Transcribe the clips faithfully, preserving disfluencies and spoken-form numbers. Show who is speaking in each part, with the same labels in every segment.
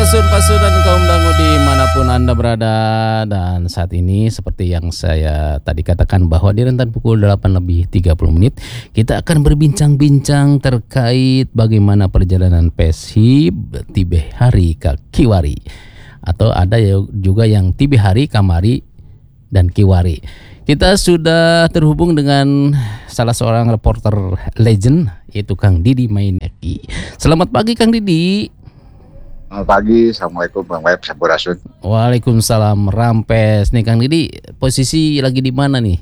Speaker 1: Pasun-pasun dan kaum dangu dimanapun Anda berada. Dan saat ini seperti yang saya tadi katakan bahwa di rentan pukul delapan lebih tiga puluh menit kita akan berbincang-bincang terkait bagaimana perjalanan Persib tibe hari ke Kiwari. Atau ada juga yang tibe hari Kamari dan Kiwari. Kita sudah terhubung dengan salah seorang reporter legend, yaitu Kang Didi Maineki. Selamat pagi Kang Didi.
Speaker 2: Selamat pagi, Assalamualaikum Bang Web, Sampurasun.
Speaker 1: Waalaikumsalam, Rampes. Nih Kang Didi, posisi lagi di mana nih?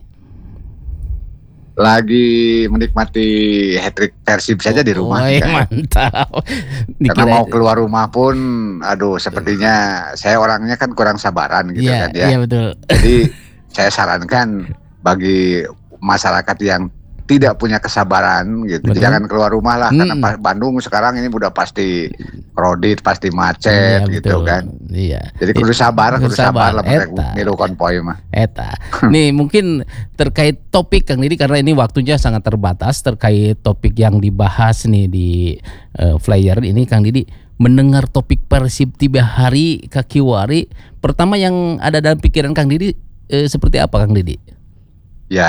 Speaker 2: Lagi menikmati hat-trick Persib saja di rumah.
Speaker 1: Oh,
Speaker 2: ya.
Speaker 1: Mantap.
Speaker 2: Karena
Speaker 1: Dikira...
Speaker 2: mau keluar rumah pun, aduh sepertinya saya orangnya kan kurang sabaran gitu
Speaker 1: yeah,
Speaker 2: kan ya.
Speaker 1: Iya betul.
Speaker 2: Jadi saya sarankan bagi masyarakat yang tidak punya kesabaran gitu, betul. Jangan keluar rumah lah, hmm. karena Bandung sekarang ini udah pasti kredit, pasti macet, iya, gitu betul. Kan. Iya. Jadi kudu sabar, kudu sabar lah niru konvoy mah.
Speaker 1: Eta. Nih mungkin terkait topik Kang Didi, karena ini waktunya sangat terbatas terkait topik yang dibahas nih di uh, flyer ini Kang Didi. Mendengar topik Persib tiba hari ke Kiwari, pertama yang ada dalam pikiran Kang Didi eh, seperti apa Kang Didi?
Speaker 2: Ya,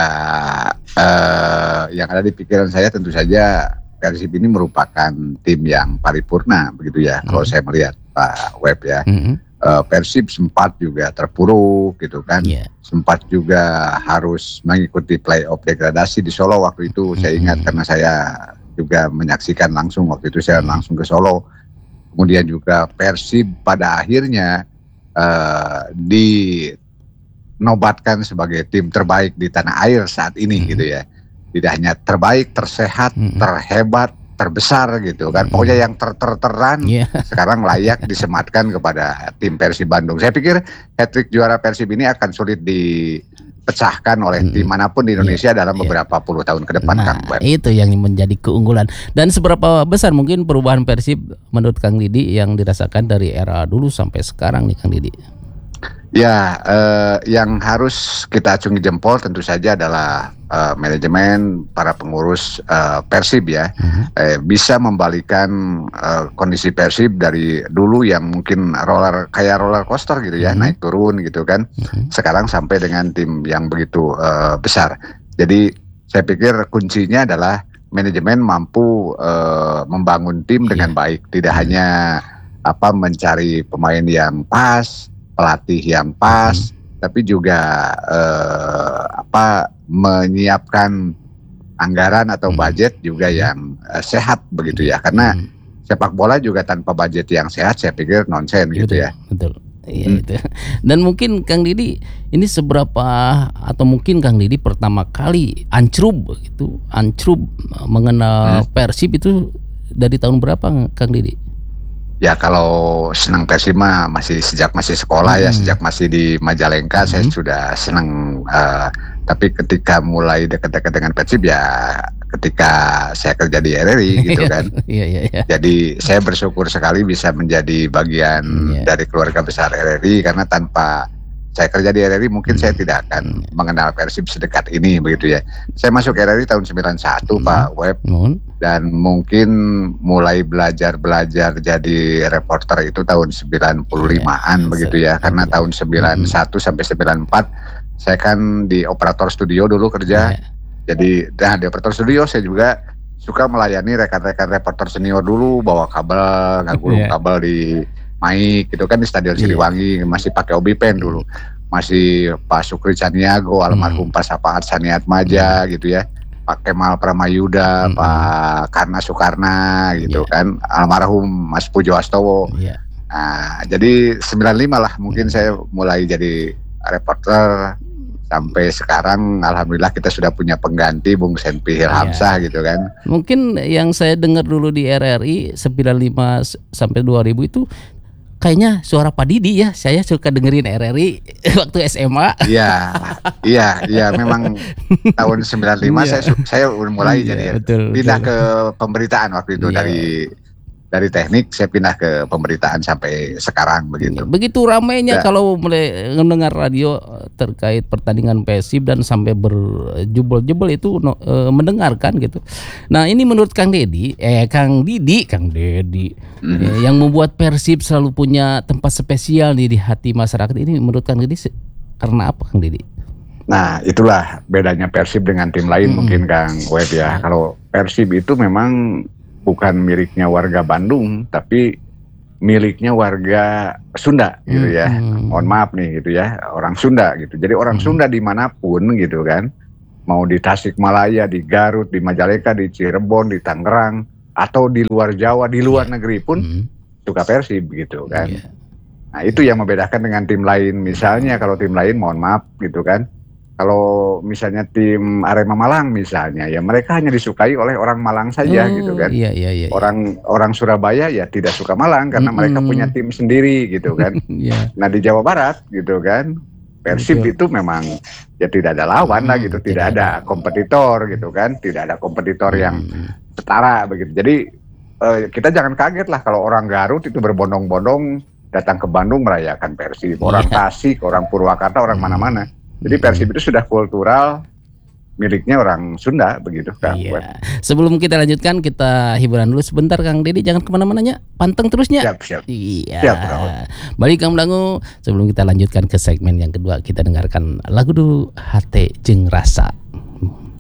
Speaker 2: eh, yang ada di pikiran saya tentu saja Persib ini merupakan tim yang paripurna begitu ya. Mm-hmm. Kalau saya melihat Pak Web ya, mm-hmm. eh, Persib sempat juga terpuruk gitu kan, yeah. sempat juga harus mengikuti playoff degradasi di Solo waktu itu. Mm-hmm. Saya ingat karena saya juga menyaksikan langsung waktu itu saya mm-hmm. langsung ke Solo. Kemudian juga Persib pada akhirnya eh, di nobatkan sebagai tim terbaik di tanah air saat ini hmm. gitu ya. Tidak hanya terbaik, tersehat, hmm. terhebat, terbesar gitu kan. Hmm. Pokoknya yang ter-ter-teran yeah. sekarang layak disematkan kepada tim Persib Bandung. Saya pikir hat-trick juara Persib ini akan sulit dipecahkan oleh hmm. tim manapun di Indonesia yeah. dalam beberapa yeah. puluh tahun ke depan.
Speaker 1: Nah, Kang itu yang menjadi keunggulan. Dan seberapa besar mungkin perubahan Persib menurut Kang Didi yang dirasakan dari era dulu sampai sekarang nih Kang Didi?
Speaker 2: Ya, eh, yang harus kita acungi jempol tentu saja adalah eh, manajemen, para pengurus eh, Persib ya, uh-huh. eh, bisa membalikan eh, kondisi Persib dari dulu yang mungkin roller kayak roller coaster gitu ya, uh-huh. naik turun gitu kan, uh-huh. sekarang sampai dengan tim yang begitu eh, besar. Jadi saya pikir kuncinya adalah manajemen mampu eh, membangun tim dengan yeah. baik, tidak uh-huh. hanya apa mencari pemain yang pas, pelatih yang pas, hmm. tapi juga eh, apa menyiapkan anggaran atau hmm. budget juga yang eh, sehat begitu ya. Karena hmm. sepak bola juga tanpa budget yang sehat saya pikir nonsen gitu ya.
Speaker 1: Betul. Iya hmm. itu. Dan mungkin Kang Didi ini seberapa atau mungkin Kang Didi pertama kali ancrub gitu, ancrub mengenal hmm. Persib itu dari tahun berapa Kang Didi?
Speaker 2: Ya kalau senang Persib mah masih sejak masih sekolah hmm. ya, sejak masih di Majalengka hmm. saya sudah senang. Uh, tapi ketika mulai dekat-dekat dengan Persib ya ketika saya kerja di R R I gitu kan.
Speaker 1: yeah, yeah, yeah.
Speaker 2: Jadi saya bersyukur sekali bisa menjadi bagian yeah. dari keluarga besar R R I, karena tanpa saya kerja di R R I mungkin hmm. saya tidak akan hmm. mengenal Persib sedekat ini begitu ya. Saya masuk R R I tahun sembilan puluh satu hmm. Pak Web. Hmm. Dan mungkin mulai belajar-belajar jadi reporter itu tahun sembilan puluh limaan yeah, begitu ya. Karena yeah. tahun sembilan puluh satu mm-hmm. sampai sembilan puluh empat saya kan di operator studio dulu kerja. Yeah. Jadi nah di operator studio saya juga suka melayani rekan-rekan reporter senior dulu, bawa kabel, ngagulung yeah. kabel di mic gitu kan di Stadion Siliwangi, yeah. masih pakai Obipen dulu. Masih Pak Sukri Caniago, almarhum mm. Pak Sapaat Saniat Maja mm. gitu ya. Pak Kemal Pramayuda, mm-hmm. Pak Karna Soekarna gitu yeah. kan, almarhum Mas Pujo Astowo. Yeah. Nah, jadi sembilan puluh lima lah mungkin mm. saya mulai jadi reporter sampai sekarang. Alhamdulillah kita sudah punya pengganti Bung Senpi Hilhamsah yeah. gitu kan.
Speaker 1: Mungkin yang saya dengar dulu di R R I sembilan puluh lima sampai dua ribu itu kayaknya suara Pak Didi ya. Saya suka dengerin R R I waktu S M A.
Speaker 2: Iya, iya, iya. Memang tahun sembilan puluh lima iya. saya saya mulai iya, jadi
Speaker 1: betul,
Speaker 2: pindah
Speaker 1: betul.
Speaker 2: ke pemberitaan waktu itu iya. dari dari teknik saya pindah ke pemberitaan sampai sekarang begitu.
Speaker 1: Begitu ramainya ya. Kalau mulai mendengar radio terkait pertandingan Persib dan sampai berjubel-jubel itu no, e, mendengarkan gitu. Nah ini menurut Kang Dedi, eh Kang Didi, Kang Dedi mm-hmm. eh, yang membuat Persib selalu punya tempat spesial nih di hati masyarakat ini menurut Kang Dedi karena apa Kang Dedi?
Speaker 2: Nah itulah bedanya Persib dengan tim lain mm-hmm. mungkin Kang Web ya. Kalau Persib itu memang bukan miliknya warga Bandung, tapi miliknya warga Sunda gitu ya. Hmm. Mohon maaf nih gitu ya, orang Sunda gitu. Jadi orang hmm. Sunda dimanapun gitu kan, mau di Tasikmalaya, di Garut, di Majalengka, di Cirebon, di Tangerang, atau di luar Jawa, di luar yeah. negeri pun hmm. suka Persib gitu kan. Yeah. Nah itu yang membedakan dengan tim lain. Misalnya kalau tim lain mohon maaf gitu kan, kalau misalnya tim Arema Malang misalnya, ya mereka hanya disukai oleh orang Malang saja oh, gitu kan.
Speaker 1: Iya, iya, iya.
Speaker 2: Orang orang Surabaya ya tidak suka Malang karena mm-hmm. mereka punya tim sendiri gitu kan. yeah. Nah di Jawa Barat gitu kan, Persib Betul. itu memang ya tidak ada lawan hmm, lah gitu, tidak, tidak ada, ada kompetitor gitu kan, tidak ada kompetitor hmm. yang setara begitu. Jadi eh, kita jangan kaget lah kalau orang Garut itu berbondong-bondong datang ke Bandung merayakan Persib. Orang yeah. Tasik, orang Purwakarta, orang hmm. mana-mana. Jadi Persib itu sudah kultural miliknya orang Sunda begitu Kang.
Speaker 1: Iya. Sebelum kita lanjutkan kita hiburan dulu sebentar Kang Dedi, jangan kemana-mananya, panteng terusnya.
Speaker 2: Siap siap.
Speaker 1: Iya.
Speaker 2: Siap,
Speaker 1: balik Kang Dangu, sebelum kita lanjutkan ke segmen yang kedua kita dengarkan lagu dulu Hate Jeung Rasa.